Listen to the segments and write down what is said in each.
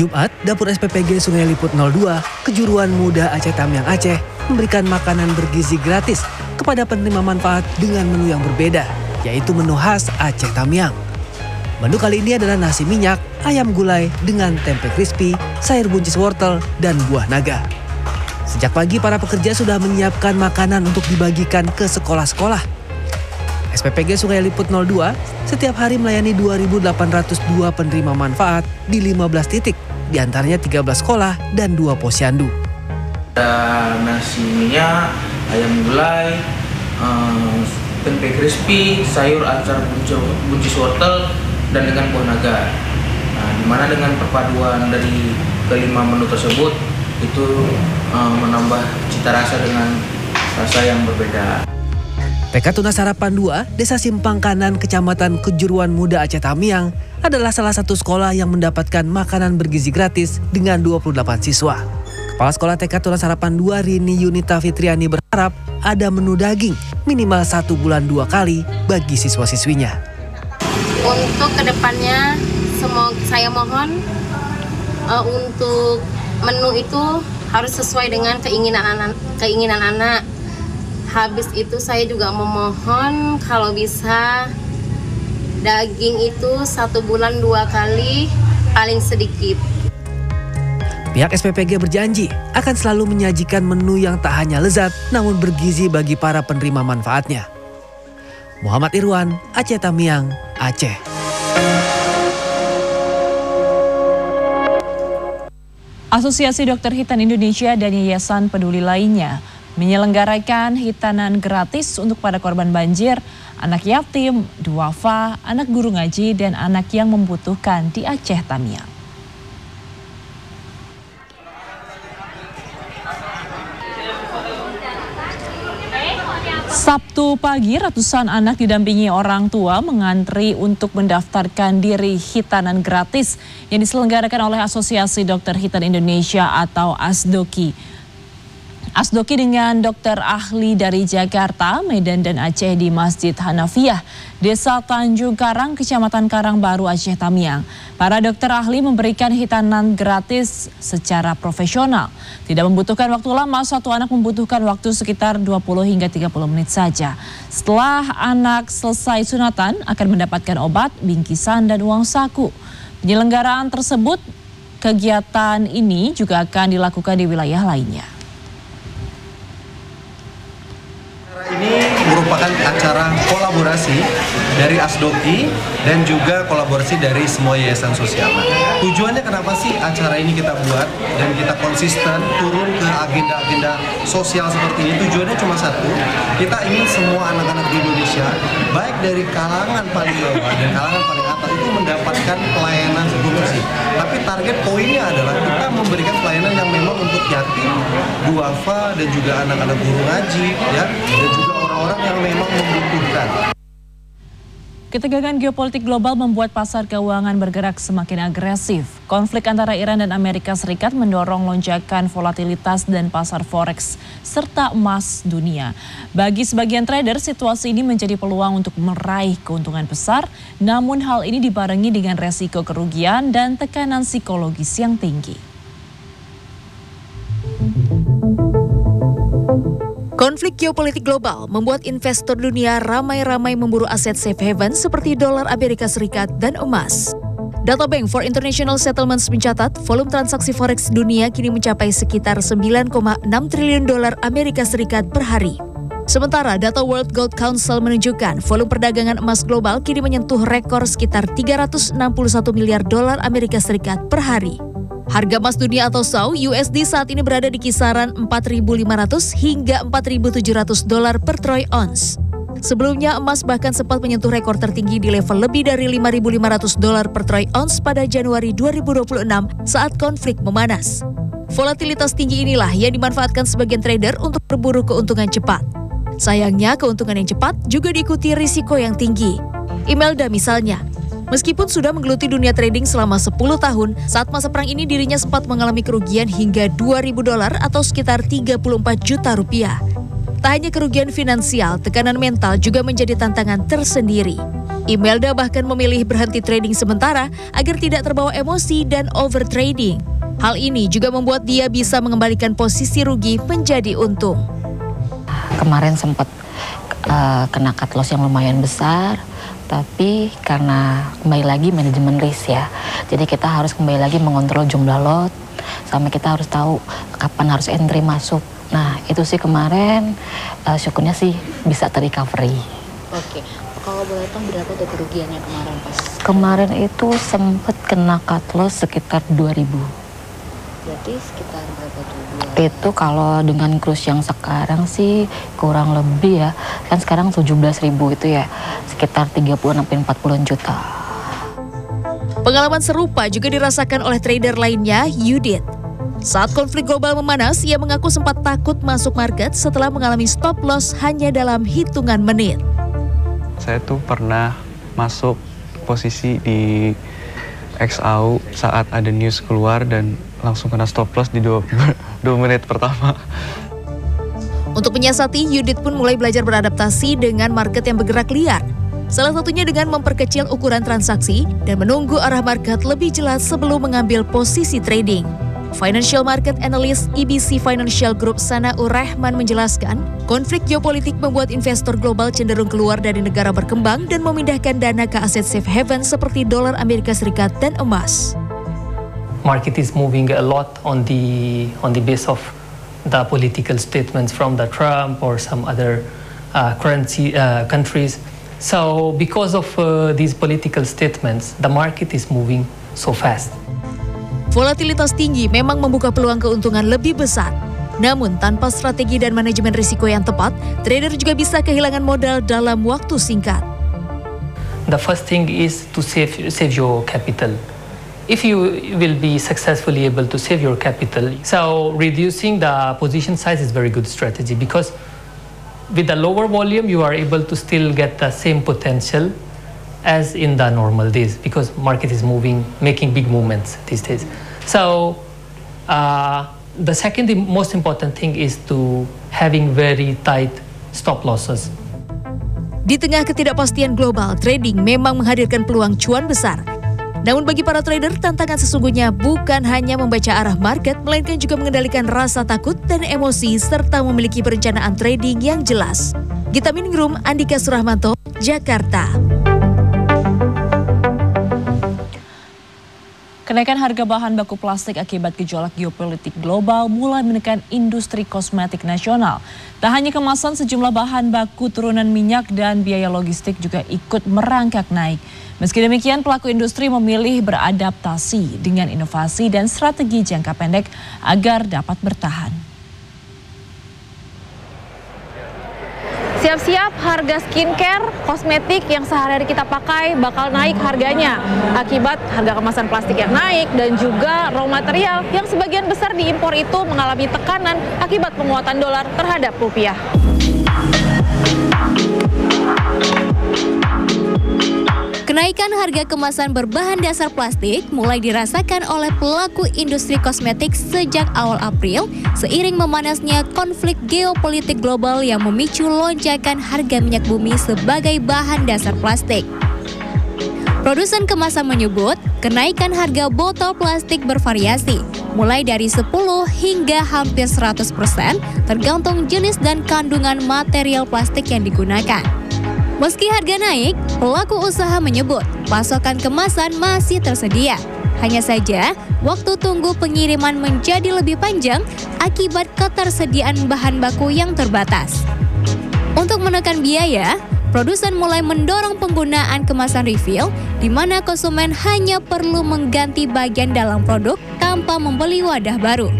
Jumat, Dapur SPPG Sungai Liput 02, Kejuruan Muda Aceh Tamiang Aceh, memberikan makanan bergizi gratis kepada penerima manfaat dengan menu yang berbeda, yaitu menu khas Aceh Tamiang. Menu kali ini adalah nasi minyak, ayam gulai dengan tempe crispy, sayur buncis wortel, dan buah naga. Sejak pagi, para pekerja sudah menyiapkan makanan untuk dibagikan ke sekolah-sekolah. SPPG Sungai Liput 02 setiap hari melayani 2.802 penerima manfaat di 15 titik, diantaranya 13 sekolah dan 2 posyandu. Ada nasi minyak, ayam gulai, tempe crispy, sayur acar buncis wortel, dan dengan buah naga. Di mana dengan perpaduan dari kelima menu tersebut itu menambah cita rasa dengan rasa yang berbeda. TK Tunas Harapan 2, Desa Simpang Kanan, Kecamatan Kejuruan Muda Aceh Tamiang adalah salah satu sekolah yang mendapatkan makanan bergizi gratis dengan 28 siswa. Kepala Sekolah TK Tunas Harapan 2 Rini Yunita Fitriani berharap ada menu daging minimal 1 bulan 2 kali bagi siswa-siswinya. Untuk kedepannya, saya mohon untuk menu itu harus sesuai dengan keinginan anak. Habis itu saya juga memohon kalau bisa daging itu 1 bulan 2 kali paling sedikit. Pihak SPPG berjanji akan selalu menyajikan menu yang tak hanya lezat namun bergizi bagi para penerima manfaatnya. Muhammad Irwan, Aceh Tamiang, Aceh. Asosiasi Dokter Hitan Indonesia dan Yayasan Peduli lainnya menyelenggarakan hitanan gratis untuk para korban banjir, anak yatim, duafa, anak guru ngaji, dan anak yang membutuhkan di Aceh Tamiang. Sabtu pagi, ratusan anak didampingi orang tua mengantri untuk mendaftarkan diri hitanan gratis yang diselenggarakan oleh Asosiasi Dokter Hitan Indonesia atau ASDOKI. ASDOKI dengan dokter ahli dari Jakarta, Medan, dan Aceh di Masjid Hanafiyah, Desa Tanjung Karang, Kecamatan Karangbaru, Aceh Tamiang. Para dokter ahli memberikan hitanan gratis secara profesional. Tidak membutuhkan waktu lama, satu anak membutuhkan waktu sekitar 20 hingga 30 menit saja. Setelah anak selesai sunatan, akan mendapatkan obat, bingkisan, dan uang saku. Penyelenggaraan tersebut, kegiatan ini juga akan dilakukan di wilayah lainnya. Ini merupakan acara kolaborasi dari ASDOKI dan juga kolaborasi dari semua yayasan sosial. Tujuannya kenapa sih acara ini kita buat dan kita konsisten turun ke agenda-agenda sosial seperti ini? Tujuannya cuma satu, kita ingin semua anak-anak di Indonesia, baik dari kalangan paling bawah dan kalangan paling atas itu mendapatkan pelayanan berfungsi. Tapi target poinnya adalah kita memberikan pelayanan yang memang untuk yatim, duafa, dan juga anak-anak guru ngaji, ya, dan juga orang-orang yang memang membutuhkan. Ketegangan geopolitik global membuat pasar keuangan bergerak semakin agresif. Konflik antara Iran dan Amerika Serikat mendorong lonjakan volatilitas dan pasar forex serta emas dunia. Bagi sebagian trader, situasi ini menjadi peluang untuk meraih keuntungan besar, namun hal ini dibarengi dengan resiko kerugian dan tekanan psikologis yang tinggi. Konflik geopolitik global membuat investor dunia ramai-ramai memburu aset safe haven seperti dolar Amerika Serikat dan emas. Data Bank for International Settlements mencatat volume transaksi forex dunia kini mencapai sekitar 9,6 triliun dolar Amerika Serikat per hari. Sementara data World Gold Council menunjukkan volume perdagangan emas global kini menyentuh rekor sekitar 361 miliar dolar Amerika Serikat per hari. Harga emas dunia atau SAU USD saat ini berada di kisaran 4.500 hingga 4.700 dolar per troy ounce. Sebelumnya emas bahkan sempat menyentuh rekor tertinggi di level lebih dari 5.500 dolar per troy ounce pada Januari 2026 saat konflik memanas. Volatilitas tinggi inilah yang dimanfaatkan sebagian trader untuk berburu keuntungan cepat. Sayangnya keuntungan yang cepat juga diikuti risiko yang tinggi. Imelda misalnya, meskipun sudah menggeluti dunia trading selama 10 tahun, saat masa perang ini dirinya sempat mengalami kerugian hingga 2.000 dolar atau sekitar 34 juta rupiah. Tak hanya kerugian finansial, tekanan mental juga menjadi tantangan tersendiri. Imelda bahkan memilih berhenti trading sementara agar tidak terbawa emosi dan overtrading. Hal ini juga membuat dia bisa mengembalikan posisi rugi menjadi untung. Kemarin sempat kena cut loss yang lumayan besar, tapi karena kembali lagi manajemen risk ya. Jadi kita harus kembali lagi mengontrol jumlah lot, sama kita harus tahu kapan harus entry masuk. Nah itu sih kemarin syukurnya sih bisa terrecovery. Oke, kalau boleh tahu berapa tuh kerugiannya kemarin pas? Kemarin itu sempat kena cut loss sekitar 2.000. Berarti sekitar berapa tuh? Itu kalau dengan kurs yang sekarang sih kurang lebih ya, kan sekarang 17.000 itu ya, sekitar 30-40 juta. Pengalaman serupa juga dirasakan oleh trader lainnya, Yudit. Saat konflik global memanas, ia mengaku sempat takut masuk market setelah mengalami stop loss hanya dalam hitungan menit. Saya tuh pernah masuk posisi di XAU saat ada news keluar dan langsung kena stop loss di 2 menit pertama. Untuk menyiasati, Yudit pun mulai belajar beradaptasi dengan market yang bergerak liar. Salah satunya dengan memperkecil ukuran transaksi dan menunggu arah market lebih jelas sebelum mengambil posisi trading. Financial Market Analyst EBC Financial Group Sanaur Rahman menjelaskan, konflik geopolitik membuat investor global cenderung keluar dari negara berkembang dan memindahkan dana ke aset safe haven seperti dolar Amerika Serikat dan emas. Market is moving a lot on the base of the political statements from the Trump or some other countries. So because of these political statements, the market is moving so fast. Volatilitas tinggi memang membuka peluang keuntungan lebih besar. Namun tanpa strategi dan manajemen risiko yang tepat, trader juga bisa kehilangan modal dalam waktu singkat. The first thing is to save your capital. If you will be successfully able to save your capital, so reducing the position size is very good strategy, because with the lower volume you are able to still get the same potential as in the normal days, because market is moving, making big movements these days. So the second most important thing is to having very tight stop losses. Di tengah ketidakpastian global, trading memang menghadirkan peluang cuan besar. Namun bagi para trader, tantangan sesungguhnya bukan hanya membaca arah market, melainkan juga mengendalikan rasa takut dan emosi serta memiliki perencanaan trading yang jelas. Gita Miningrum, Andika Surahmanto, Jakarta. Kenaikan harga bahan baku plastik akibat gejolak geopolitik global mulai menekan industri kosmetik nasional. Tak hanya kemasan, sejumlah bahan baku turunan minyak dan biaya logistik juga ikut merangkak naik. Meski demikian, pelaku industri memilih beradaptasi dengan inovasi dan strategi jangka pendek agar dapat bertahan. Siap-siap harga skincare, kosmetik yang sehari-hari kita pakai bakal naik harganya akibat harga kemasan plastik yang naik dan juga raw material yang sebagian besar diimpor itu mengalami tekanan akibat penguatan dolar terhadap rupiah. Kenaikan harga kemasan berbahan dasar plastik mulai dirasakan oleh pelaku industri kosmetik sejak awal April seiring memanasnya konflik geopolitik global yang memicu lonjakan harga minyak bumi sebagai bahan dasar plastik. Produsen kemasan menyebut kenaikan harga botol plastik bervariasi, mulai dari 10 hingga hampir 100% tergantung jenis dan kandungan material plastik yang digunakan. Meski harga naik, pelaku usaha menyebut pasokan kemasan masih tersedia. Hanya saja, waktu tunggu pengiriman menjadi lebih panjang akibat ketersediaan bahan baku yang terbatas. Untuk menekan biaya, produsen mulai mendorong penggunaan kemasan refill, di mana konsumen hanya perlu mengganti bagian dalam produk tanpa membeli wadah baru.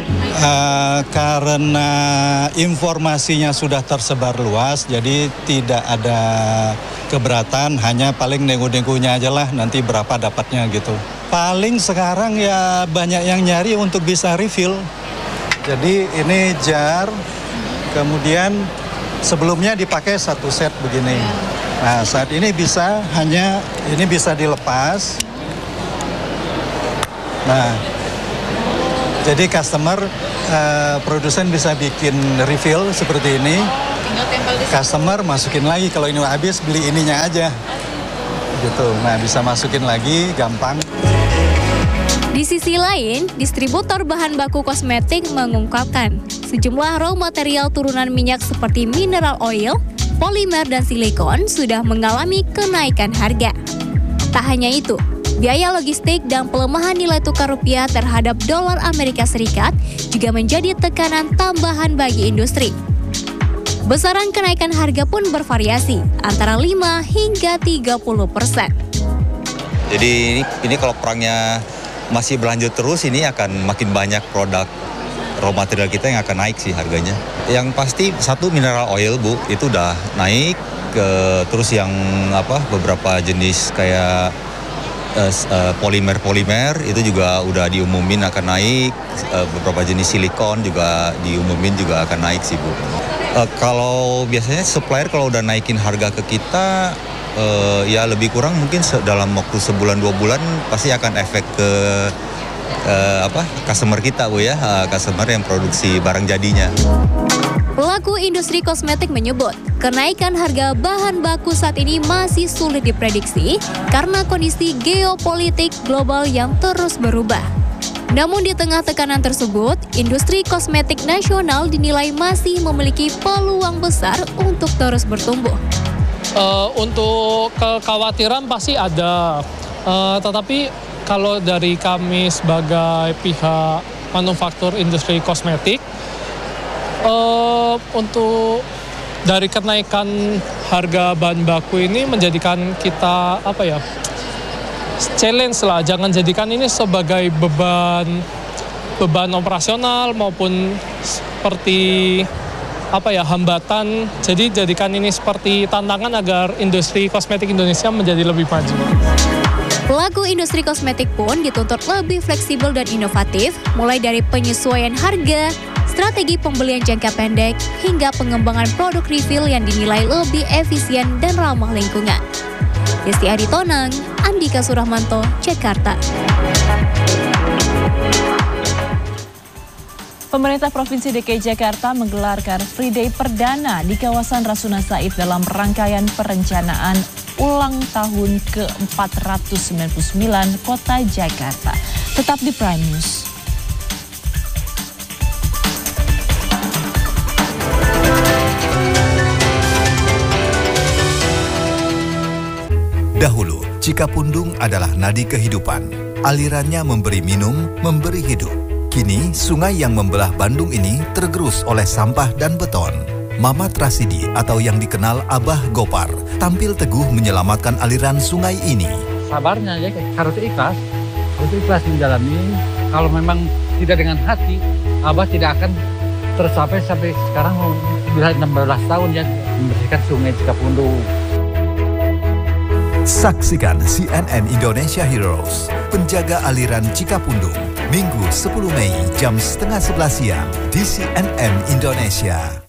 Karena informasinya sudah tersebar luas, jadi tidak ada keberatan, hanya paling nego-negonya aja lah, nanti berapa dapatnya gitu. Paling sekarang ya banyak yang nyari untuk bisa refill. Jadi ini jar, kemudian sebelumnya dipakai satu set begini. Nah saat ini bisa ini bisa dilepas. Nah, jadi customer, produsen bisa bikin refill seperti ini. Customer masukin lagi, kalau ini habis beli ininya aja. gitu. Nah, bisa masukin lagi gampang. Di sisi lain, distributor bahan baku kosmetik mengungkapkan sejumlah raw material turunan minyak seperti mineral oil, polimer, dan silikon sudah mengalami kenaikan harga. Tak hanya itu, biaya logistik dan pelemahan nilai tukar rupiah terhadap dolar Amerika Serikat juga menjadi tekanan tambahan bagi industri. Besaran kenaikan harga pun bervariasi, antara 5 hingga 30%. Jadi ini kalau perangnya masih berlanjut terus, ini akan makin banyak produk raw material kita yang akan naik sih harganya. Yang pasti satu mineral oil Bu, itu udah naik, terus yang beberapa jenis kayak polimer itu juga udah diumumin akan naik, beberapa jenis silikon juga diumumin juga akan naik sih Bu. Kalau biasanya supplier kalau udah naikin harga ke kita, ya lebih kurang mungkin dalam waktu sebulan 2 bulan pasti akan efek ke customer kita Bu ya, customer yang produksi barang jadinya. Pelaku industri kosmetik menyebut, kenaikan harga bahan baku saat ini masih sulit diprediksi karena kondisi geopolitik global yang terus berubah. Namun di tengah tekanan tersebut, industri kosmetik nasional dinilai masih memiliki peluang besar untuk terus bertumbuh. Untuk kekhawatiran pasti ada, tetapi kalau dari kami sebagai pihak manufaktur industri kosmetik, untuk dari kenaikan harga bahan baku ini menjadikan kita challenge lah, jangan jadikan ini sebagai beban operasional maupun seperti hambatan. Jadi jadikan ini seperti tantangan agar industri kosmetik Indonesia menjadi lebih maju. Pelaku industri kosmetik pun dituntut lebih fleksibel dan inovatif, mulai dari penyesuaian harga, strategi pembelian jangka pendek, hingga pengembangan produk refill yang dinilai lebih efisien dan ramah lingkungan. Desti Aritonang, Andika Surahmanto, Jakarta. Pemerintah Provinsi DKI Jakarta menggelar Car Free Day perdana di kawasan Rasuna Said dalam rangkaian perencanaan ulang tahun ke-499 Kota Jakarta. Tetap di Prime News. Dahulu, Cikapundung adalah nadi kehidupan. Alirannya memberi minum, memberi hidup. Kini, sungai yang membelah Bandung ini tergerus oleh sampah dan beton. Mamat Rasidi atau yang dikenal Abah Gopar tampil teguh menyelamatkan aliran sungai ini. Sabarnya ya, harus ikhlas menjalani. Kalau memang tidak dengan hati, Abah tidak akan tercapai sampai sekarang sudah 16 tahun ya membersihkan sungai Cikapundung. Saksikan CNN Indonesia Heroes, penjaga aliran Cikapundung, Minggu 10 Mei jam 10:30 siang di CNN Indonesia.